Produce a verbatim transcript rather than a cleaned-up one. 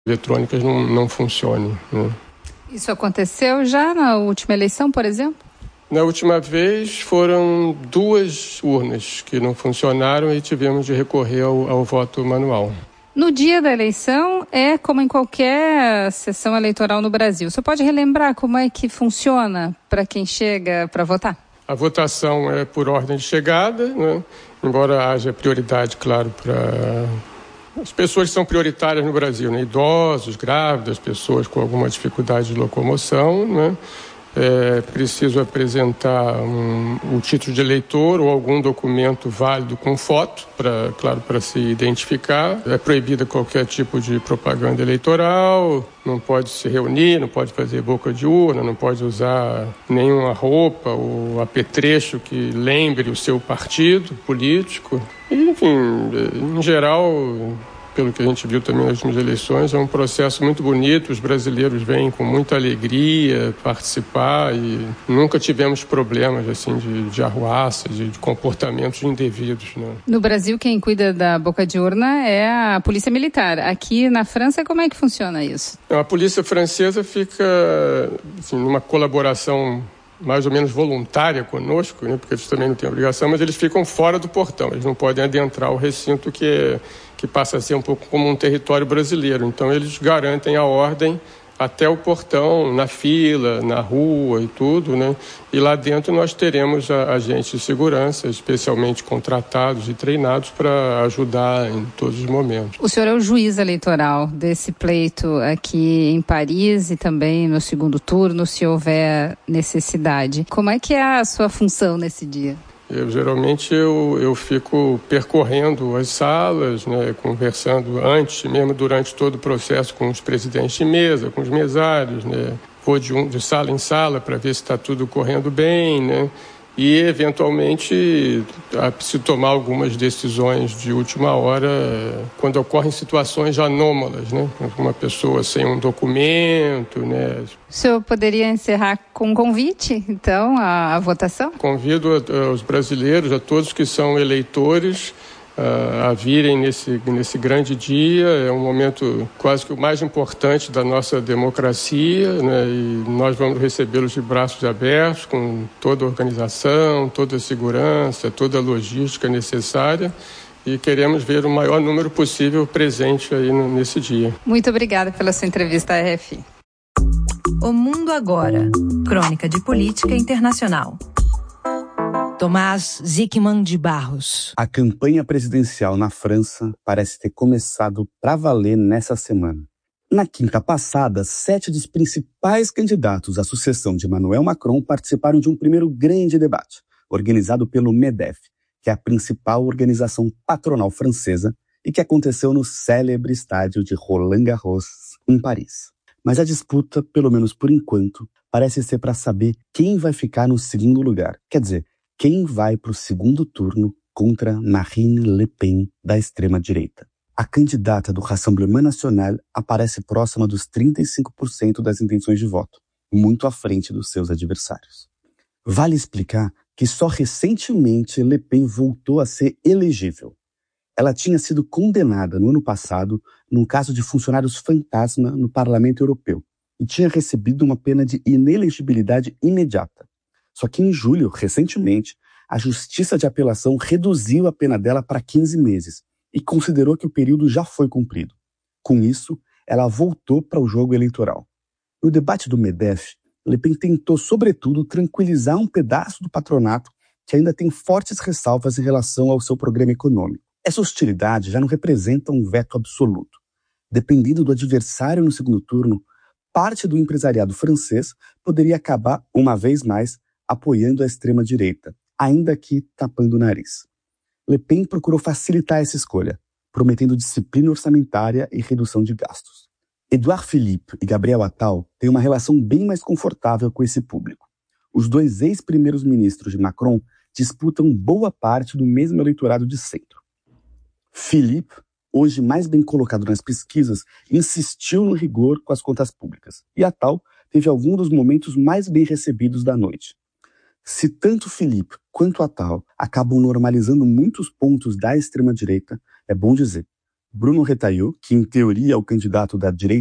eletrônicas não, não funcionem, né? Isso aconteceu já na última eleição, por exemplo? Na última vez foram duas urnas que não funcionaram e tivemos de recorrer ao, ao voto manual. No dia da eleição, é como em qualquer sessão eleitoral no Brasil. Você pode relembrar como é que funciona para quem chega para votar? A votação é por ordem de chegada, né? Embora haja prioridade, claro, para as pessoas que são prioritárias no Brasil, né? Idosos, grávidas, pessoas com alguma dificuldade de locomoção, né? É preciso apresentar um, o título de eleitor ou algum documento válido com foto, pra, claro, para se identificar. É proibida qualquer tipo de propaganda eleitoral, não pode se reunir, não pode fazer boca de urna, não pode usar nenhuma roupa ou apetrecho que lembre o seu partido político. E, enfim, em geral, pelo que a gente viu também nas últimas eleições, é um processo muito bonito, os brasileiros vêm com muita alegria participar e nunca tivemos problemas assim, de, de arruaça, de, de comportamentos indevidos, né? No Brasil, quem cuida da boca de urna é a Polícia Militar. Aqui na França, como é que funciona isso? A Polícia Francesa fica assim, numa colaboração mais ou menos voluntária conosco, né? Porque eles também não têm obrigação, mas eles ficam fora do portão, eles não podem adentrar o recinto que é que passa a ser um pouco como um território brasileiro. Então, eles garantem a ordem até o portão, na fila, na rua e tudo, né? E lá dentro nós teremos agentes de segurança, especialmente contratados e treinados para ajudar em todos os momentos. O senhor é o juiz eleitoral desse pleito aqui em Paris e também no segundo turno, se houver necessidade. Como é que é a sua função nesse dia? Eu, geralmente eu, eu fico percorrendo as salas, né, conversando antes, mesmo durante todo o processo com os presidentes de mesa, com os mesários, né, vou de, um, de sala em sala para ver se está tudo correndo bem, né, e eventualmente se tomar algumas decisões de última hora quando ocorrem situações anômalas, né, uma pessoa sem um documento, né. O senhor poderia encerrar com um convite, então, à, à votação? Convido a, a, os brasileiros, a todos que são eleitores, a, a virem nesse, nesse grande dia. É um momento quase que o mais importante da nossa democracia, né? E nós vamos recebê-los de braços abertos, com toda a organização, toda a segurança, toda a logística necessária. E queremos ver o maior número possível presente aí no, nesse dia. Muito obrigada pela sua entrevista à R F I. O Mundo Agora. Crônica de Política Internacional. Tomás Zickman de Barros. A campanha presidencial na França parece ter começado para valer nessa semana. Na quinta passada, sete dos principais candidatos à sucessão de Emmanuel Macron participaram de um primeiro grande debate, organizado pelo MEDEF, que é a principal organização patronal francesa e que aconteceu no célebre estádio de Roland Garros, em Paris. Mas a disputa, pelo menos por enquanto, parece ser para saber quem vai ficar no segundo lugar. Quer dizer, quem vai para o segundo turno contra Marine Le Pen, da extrema-direita. A candidata do Rassemblement National aparece próxima dos trinta e cinco por cento das intenções de voto, muito à frente dos seus adversários. Vale explicar que só recentemente Le Pen voltou a ser elegível. Ela tinha sido condenada no ano passado num caso de funcionários fantasma no Parlamento Europeu e tinha recebido uma pena de inelegibilidade imediata. Só que em julho, recentemente, a Justiça de Apelação reduziu a pena dela para quinze meses e considerou que o período já foi cumprido. Com isso, ela voltou para o jogo eleitoral. No debate do MEDEF, Le Pen tentou, sobretudo, tranquilizar um pedaço do patronato que ainda tem fortes ressalvas em relação ao seu programa econômico. Essa hostilidade já não representa um veto absoluto. Dependendo do adversário no segundo turno, parte do empresariado francês poderia acabar, uma vez mais, apoiando a extrema-direita, ainda que tapando o nariz. Le Pen procurou facilitar essa escolha, prometendo disciplina orçamentária e redução de gastos. Édouard Philippe e Gabriel Attal têm uma relação bem mais confortável com esse público. Os dois ex-primeiros ministros de Macron disputam boa parte do mesmo eleitorado de centro. Philippe, hoje mais bem colocado nas pesquisas, insistiu no rigor com as contas públicas, e Attal teve alguns dos momentos mais bem recebidos da noite. Se tanto Philippe quanto Attal acabam normalizando muitos pontos da extrema-direita, é bom dizer, Bruno Retailleau, que em teoria é o candidato da direita